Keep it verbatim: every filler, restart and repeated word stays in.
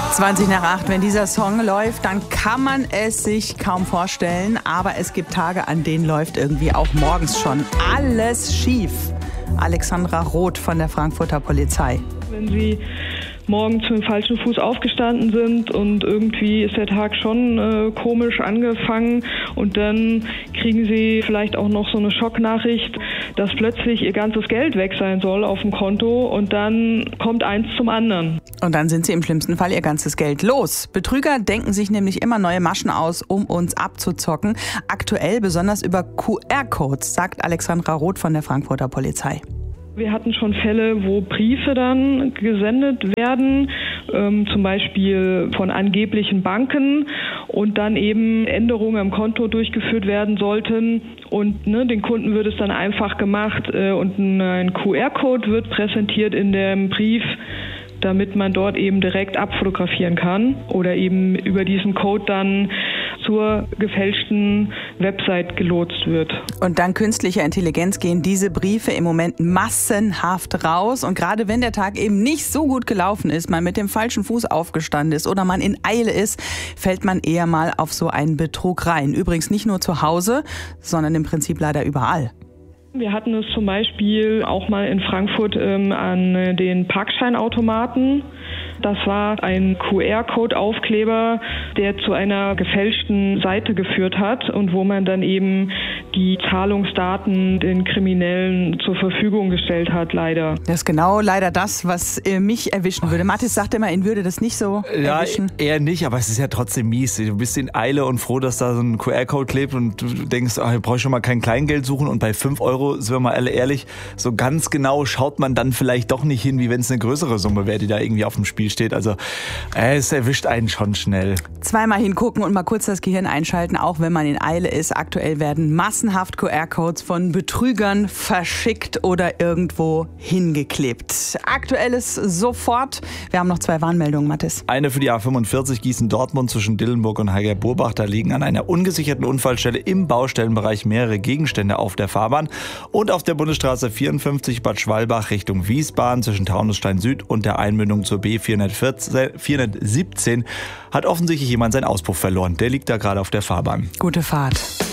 zwanzig nach acht, wenn dieser Song läuft, dann kann man es sich kaum vorstellen. Aber es gibt Tage, an denen läuft irgendwie auch morgens schon alles schief. Alexandra Roth von der Frankfurter Polizei. Wenn Sie morgens mit dem falschen Fuß aufgestanden sind und irgendwie ist der Tag schon äh, komisch angefangen und dann kriegen Sie vielleicht auch noch so eine Schocknachricht, dass plötzlich Ihr ganzes Geld weg sein soll auf dem Konto und dann kommt eins zum anderen. Und dann sind Sie im schlimmsten Fall Ihr ganzes Geld los. Betrüger denken sich nämlich immer neue Maschen aus, um uns abzuzocken. Aktuell besonders über Q R-Codes, sagt Alexandra Roth von der Frankfurter Polizei. Wir hatten schon Fälle, wo Briefe dann gesendet werden, ähm, zum Beispiel von angeblichen Banken und dann eben Änderungen am Konto durchgeführt werden sollten und ne, den Kunden wird es dann einfach gemacht äh, und ein Q R-Code wird präsentiert in dem Brief, damit man dort eben direkt abfotografieren kann oder eben über diesen Code dann zur gefälschten Website gelotst wird. Und dank künstlicher Intelligenz gehen diese Briefe im Moment massenhaft raus. Und gerade wenn der Tag eben nicht so gut gelaufen ist, man mit dem falschen Fuß aufgestanden ist oder man in Eile ist, fällt man eher mal auf so einen Betrug rein. Übrigens nicht nur zu Hause, sondern im Prinzip leider überall. Wir hatten es zum Beispiel auch mal in Frankfurt ähm, an den Parkscheinautomaten. Das war ein Q R-Code-Aufkleber, der zu einer gefälschten Seite geführt hat und wo man dann eben die Zahlungsdaten den Kriminellen zur Verfügung gestellt hat, leider. Das ist genau leider das, was äh, mich erwischen würde. Mathis sagt immer, ihn würde das nicht so erwischen. Ja, eher nicht, aber es ist ja trotzdem mies. Du bist in Eile und froh, dass da so ein Q R-Code klebt und du denkst, ach, ich brauche schon mal kein Kleingeld suchen und bei fünf Euro, sind wir mal alle ehrlich, so ganz genau schaut man dann vielleicht doch nicht hin, wie wenn es eine größere Summe wäre, die da irgendwie auf dem Spiel steht. Also äh, es erwischt einen schon schnell. Zweimal hingucken und mal kurz das Gehirn einschalten, auch wenn man in Eile ist. Aktuell werden massenhaft Q R-Codes von Betrügern verschickt oder irgendwo hingeklebt. Aktuelles sofort. Wir haben noch zwei Warnmeldungen, Mathis. Eine für die A fünfundvierzig Gießen-Dortmund zwischen Dillenburg und Heiger-Burbach. Da liegen an einer ungesicherten Unfallstelle im Baustellenbereich mehrere Gegenstände auf der Fahrbahn. Und auf der Bundesstraße vierundfünfzig Bad Schwalbach Richtung Wiesbaden zwischen Taunusstein Süd und der Einmündung zur B vierhundertsiebzehn hat offensichtlich jemand seinen Auspuff verloren. Der liegt da gerade auf der Fahrbahn. Gute Fahrt.